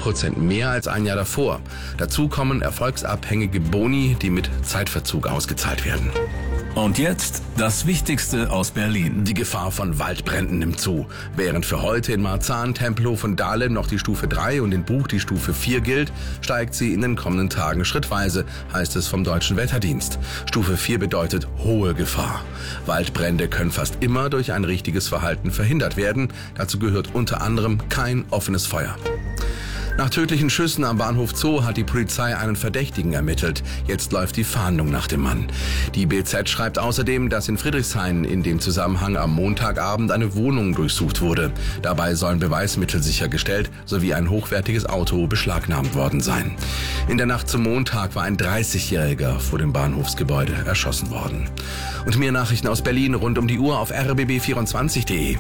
7% mehr als ein Jahr davor. Dazu kommen erfolgsabhängige Boni, die mit Zeitverzug ausgezahlt werden. Und jetzt das Wichtigste aus Berlin. Die Gefahr von Waldbränden nimmt zu. Während für heute in Marzahn, Tempelhof und Dahlem noch die Stufe 3 und in Buch die Stufe 4 gilt, steigt sie in den kommenden Tagen schrittweise, heißt es vom Deutschen Wetterdienst. Stufe 4 bedeutet hohe Gefahr. Waldbrände können fast immer durch ein richtiges Verhalten verhindert werden. Dazu gehört unter anderem kein offenes Feuer. Nach tödlichen Schüssen am Bahnhof Zoo hat die Polizei einen Verdächtigen ermittelt. Jetzt läuft die Fahndung nach dem Mann. Die BZ schreibt außerdem, dass in Friedrichshain in dem Zusammenhang am Montagabend eine Wohnung durchsucht wurde. Dabei sollen Beweismittel sichergestellt sowie ein hochwertiges Auto beschlagnahmt worden sein. In der Nacht zum Montag war ein 30-Jähriger vor dem Bahnhofsgebäude erschossen worden. Und mehr Nachrichten aus Berlin rund um die Uhr auf rbb24.de.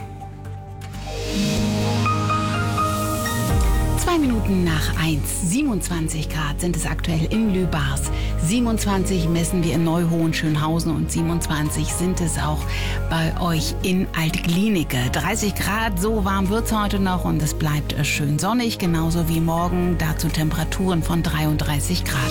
2 Minuten nach 1, 27 Grad sind es aktuell in Lübars. 27 messen wir in Neuhohenschönhausen und 27 sind es auch bei euch in Alt-Glienicke. 30 Grad, so warm wird es heute noch und es bleibt schön sonnig, genauso wie morgen. Dazu Temperaturen von 33 Grad.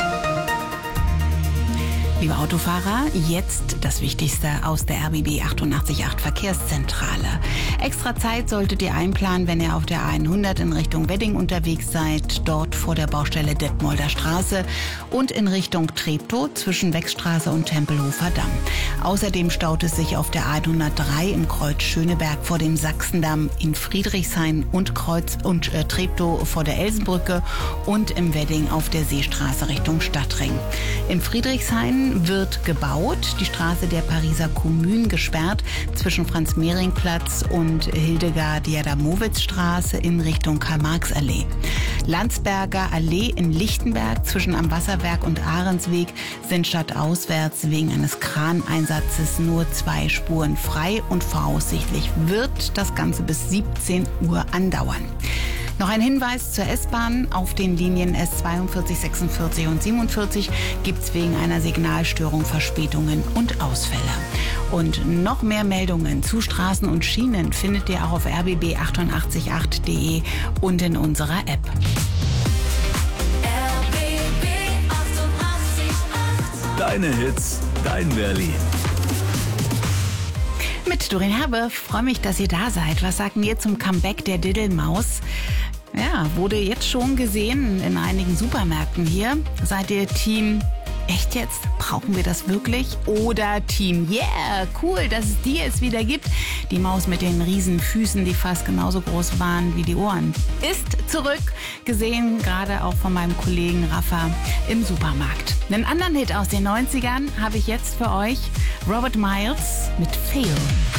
Liebe Autofahrer, jetzt das Wichtigste aus der RBB 88.8 Verkehrszentrale. Extra Zeit solltet ihr einplanen, wenn ihr auf der A100 in Richtung Wedding unterwegs seid, dort vor der Baustelle Detmolder Straße und in Richtung Treptow zwischen Wechstraße und Tempelhofer Damm. Außerdem staut es sich auf der A103 im Kreuz Schöneberg vor dem Sachsendamm, in Friedrichshain und Treptow vor der Elsenbrücke und im Wedding auf der Seestraße Richtung Stadtring. In Friedrichshain wird gebaut, die Straße der Pariser Kommune gesperrt zwischen Franz-Mehring-Platz und Hildegard-Jadamowitz-Straße in Richtung Karl-Marx-Allee. Landsberger Allee in Lichtenberg zwischen am Wasserwerk und Ahrensweg sind stadtauswärts wegen eines Kraneinsatzes nur 2 Spuren frei und voraussichtlich wird das Ganze bis 17 Uhr andauern. Noch ein Hinweis zur S-Bahn. Auf den Linien S42, 46 und 47 gibt es wegen einer Signalstörung Verspätungen und Ausfälle. Und noch mehr Meldungen zu Straßen und Schienen findet ihr auch auf rbb888.de und in unserer App. RBB 88.8. Deine Hits, dein Berlin. Mit Doreen Herbe, freue mich, dass ihr da seid. Was sagt ihr zum Comeback der Diddelmaus? Ja, wurde jetzt schon gesehen in einigen Supermärkten hier. Seid ihr Team echt jetzt? Brauchen wir das wirklich? Oder Team yeah, cool, dass es die jetzt wieder gibt. Die Maus mit den riesen Füßen, die fast genauso groß waren wie die Ohren, ist zurück. Gesehen gerade auch von meinem Kollegen Rafa im Supermarkt. Einen anderen Hit aus den 90ern habe ich jetzt für euch. Robert Miles mit Feel.